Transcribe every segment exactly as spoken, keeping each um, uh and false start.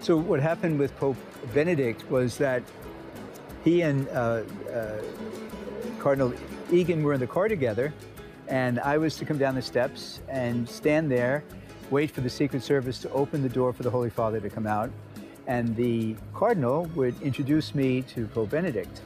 So what happened with Pope Benedict was that he and uh, uh, Cardinal Egan were in the car together, and I was to come down the steps and stand there, wait for the Secret Service to open the door for the Holy Father to come out, and the Cardinal would introduce me to Pope Benedict.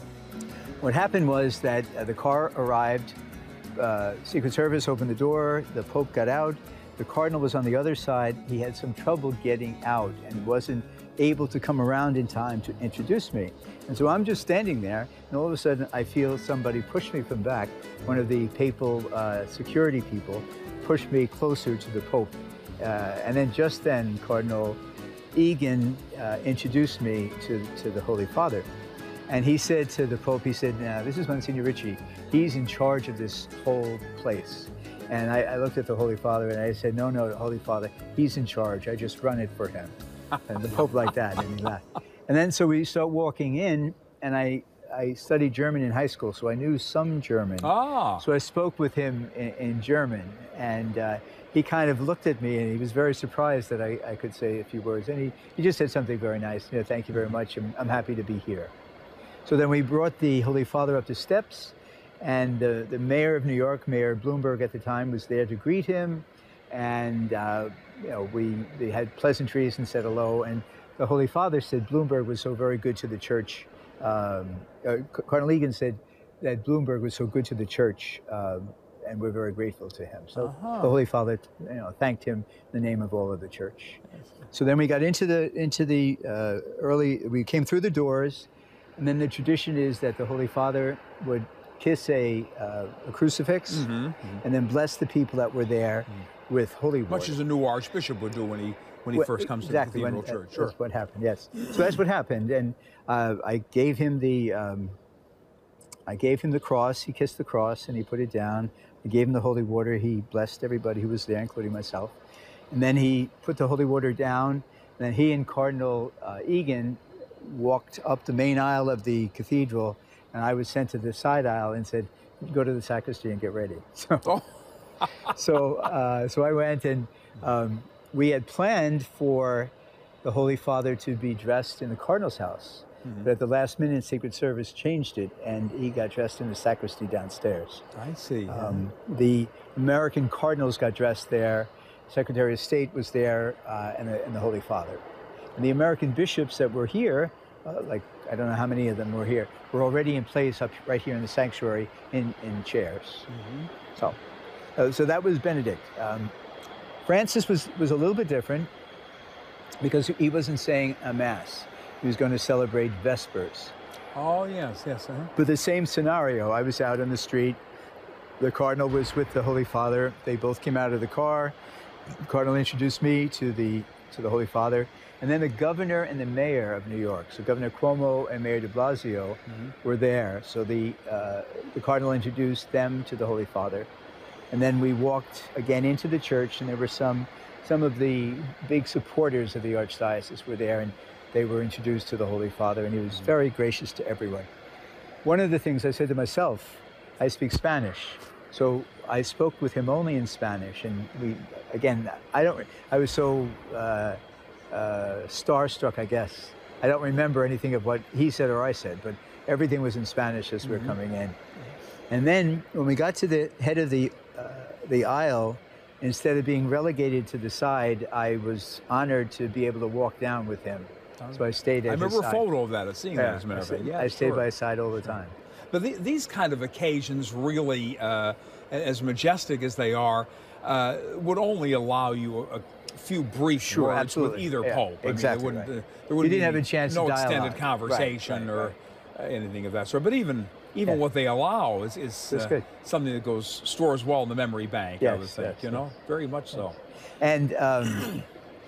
What happened was that uh, the car arrived, uh, Secret Service opened the door, the Pope got out, the Cardinal was on the other side. He had some trouble getting out and wasn't able to come around in time to introduce me. And so I'm just standing there, and all of a sudden I feel somebody push me from back. One of the papal uh, security people pushed me closer to the Pope. Uh, and then just then, Cardinal Egan uh, introduced me to, to the Holy Father. And he said to the Pope, he said, "Now, this is Monsignor Ricci. He's in charge of this whole place." And I, I looked at the Holy Father and I said, no, no, Holy Father, he's in charge. I just run it for him. And the Pope liked that, and he laughed. And then so we start walking in, and I, I studied German in high school, so I knew some German. Ah. So I spoke with him in, in German, and uh, he kind of looked at me, and he was very surprised that I, I could say a few words. And he, he just said something very nice. You know, thank you very much. I'm, I'm happy to be here. So then we brought the Holy Father up the steps, and the, the mayor of New York, Mayor Bloomberg at the time, was there to greet him. And uh, you know, we, we had pleasantries and said hello. And the Holy Father said Bloomberg was so very good to the church. Um, uh, Cardinal Egan said that Bloomberg was so good to the church, um, and we're very grateful to him. So uh-huh. the Holy Father, you know, thanked him in the name of all of the church. So then we got into the into the uh, early. We came through the doors, and then the tradition is that the Holy Father would kiss a, uh, a crucifix, mm-hmm, mm-hmm. and then bless the people that were there mm-hmm. with holy water. Much as a new archbishop would do when he when he well, first comes exactly, to the cathedral when, church. Uh, sure. That's what happened. Yes. So that's what happened, and uh, I gave him the um, I gave him the cross. He kissed the cross and he put it down. I gave him the holy water. He blessed everybody who was there, including myself. And then he put the holy water down. And then he and Cardinal uh, Egan walked up the main aisle of the cathedral, and I was sent to the side aisle and said, "Go to the sacristy and get ready." So, oh. so, uh, so I went, and um, we had planned for the Holy Father to be dressed in the Cardinal's house, mm-hmm. but at the last minute, Secret Service changed it, and he got dressed in the sacristy downstairs. I see. Yeah. Um, the American Cardinals got dressed there. Secretary of State was there, uh, and, the, and the Holy Father. And the American bishops that were here, uh, like I don't know how many of them were here, were already in place up right here in the sanctuary in, in chairs. Mm-hmm. So, uh, so that was Benedict. Um, Francis was, was a little bit different because he wasn't saying a mass. He was going to celebrate Vespers. Oh, yes, yes. Uh-huh. But the same scenario. I was out on the street. The Cardinal was with the Holy Father. They both came out of the car. The Cardinal introduced me to the to the Holy Father. And then the governor and the mayor of New York, so Governor Cuomo and Mayor de Blasio, mm-hmm. were there. So the, uh, the Cardinal introduced them to the Holy Father. And then we walked again into the church, and there were some, some of the big supporters of the Archdiocese were there, and they were introduced to the Holy Father, and he was very gracious to everyone. One of the things I said to myself, I speak Spanish. So I spoke with him only in Spanish, and we, again, I don't, I was so uh, uh, starstruck, I guess. I don't remember anything of what he said or I said, but everything was in Spanish as we were mm-hmm. coming in. And then when we got to the head of the, uh, the aisle, instead of being relegated to the side, I was honored to be able to walk down with him. So I stayed at I remember his a side. photo of that, of seeing yeah, that, as a matter of fact. Yeah, I stayed sure. by his side all the time. But the, these kind of occasions, really, uh, as majestic as they are, uh, would only allow you a, a few brief sure, words absolutely. with either yeah, pope. I exactly. mean, there wouldn't, right. uh, there wouldn't you didn't be have a chance no to extended dialogue. conversation right, right, or right. Uh, anything of that sort. But even even yeah. what they allow is, is uh, something that goes stores well in the memory bank. Yes, I would think, yes, you know, yes. very much so. And um,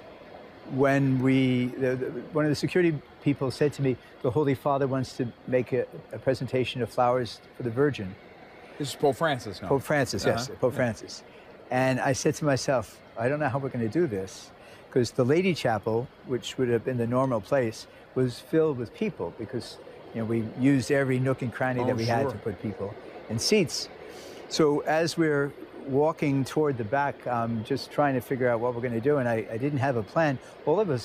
when we, the, the, one of the security people said to me, the Holy Father wants to make a, a presentation of flowers for the Virgin. This is Pope Francis now. Pope Francis, yes, uh-huh. Pope yeah. Francis. And I said to myself, I don't know how we're going to do this, because the Lady Chapel, which would have been the normal place, was filled with people because, you know, we used every nook and cranny oh, that we sure. had to put people in seats. So as we're walking toward the back, um, just trying to figure out what we're going to do, and I, I didn't have a plan. All of us